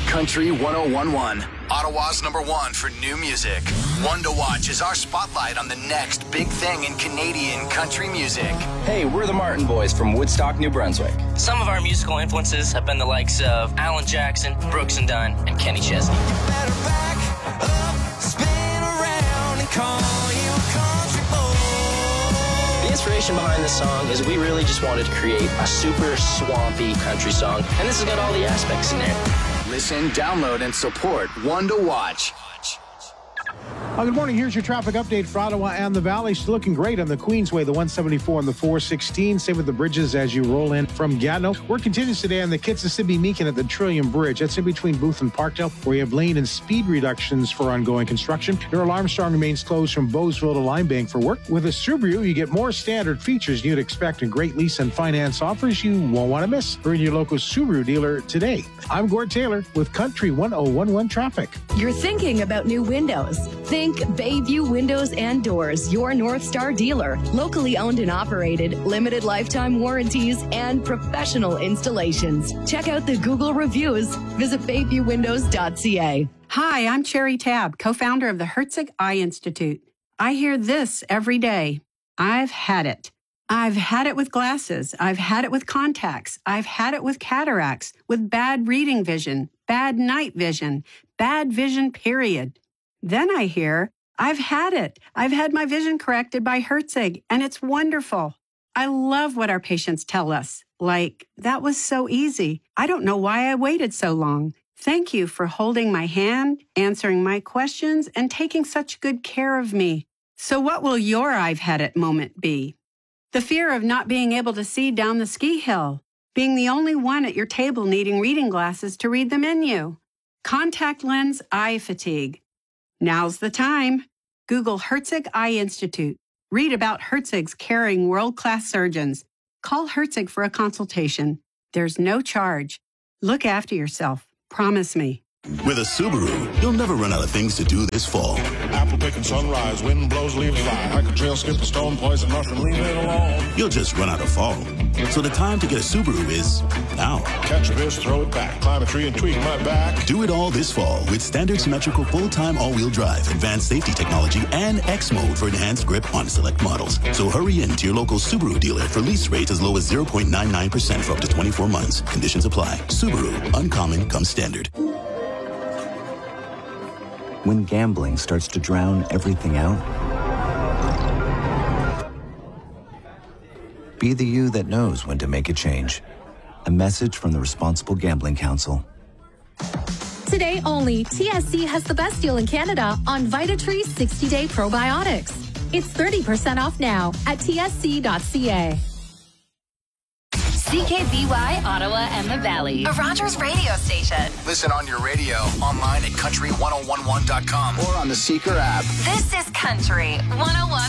Country 1011, Ottawa's #1 for new music. One to Watch is our spotlight on the next big thing in Canadian country music. Hey, we're the Martin Boys from Woodstock, New Brunswick. Some of our musical influences have been the likes of Alan Jackson, Brooks and Dunn, and Kenny Chesney. You better back up, spin around and call you a country boy. The inspiration behind this song is we really just wanted to create a super swampy country song, and this has got all the aspects in there. Listen, download, and support One to Watch. Good morning. Here's your traffic update for Ottawa and the Valley. It's looking great on the Queensway, the 174 and the 416. Same with the bridges as you roll in from Gatineau. Work continues today on the Kitsissippi-Meakin at the Trillium Bridge. That's in between Booth and Parkdale, where you have lane and speed reductions for ongoing construction. Earl Armstrong remains closed from Bowesville to Limebank for work. With a Subaru, you get more standard features you'd expect and great lease and finance offers you won't want to miss. Earn your local Subaru dealer today. I'm Gord Taylor with Country 1011 Traffic. You're thinking about new windows. Think Bayview Windows and Doors, your North Star dealer. Locally owned and operated, limited lifetime warranties, and professional installations. Check out the Google reviews. Visit bayviewwindows.ca. Hi, I'm Cherry Tabb, co-founder of the Herzig Eye Institute. I hear this every day. I've had it. I've had it with glasses. I've had it with contacts. I've had it with cataracts, with bad reading vision, bad night vision, bad vision, period. Then I hear, I've had it. I've had my vision corrected by Herzig, and it's wonderful. I love what our patients tell us. Like, that was so easy. I don't know why I waited so long. Thank you for holding my hand, answering my questions, and taking such good care of me. So what will your I've had it moment be? The fear of not being able to see down the ski hill. Being the only one at your table needing reading glasses to read the menu. Contact lens eye fatigue. Now's the time. Google Herzig Eye Institute. Read about Herzig's caring world-class surgeons. Call Herzig for a consultation. There's no charge. Look after yourself. Promise me. With a Subaru, you'll never run out of things to do this fall. Apple picking sunrise, wind blows, leaves fly. Hike a trail, skip a stone, poison mushroom, leave it alone. You'll just run out of fall. So the time to get a Subaru is now. Catch a fish, throw it back, climb a tree and tweak my back. Do it all this fall with standard symmetrical full-time all-wheel drive, advanced safety technology, and X mode for enhanced grip on select models. So hurry in to your local Subaru dealer for lease rates as low as 0.99% for up to 24 months. Conditions apply. Subaru, uncommon comes standard. When gambling starts to drown everything out, be the you that knows when to make a change. A message from the Responsible Gambling Council. Today only, TSC has the best deal in Canada on VitaTree 60-Day Probiotics. It's 30% off now at tsc.ca. CKBY, Ottawa and the Valley. A Rogers radio station. Listen on your radio, online at country1011.com, or on the Seeker app. This is Country 101.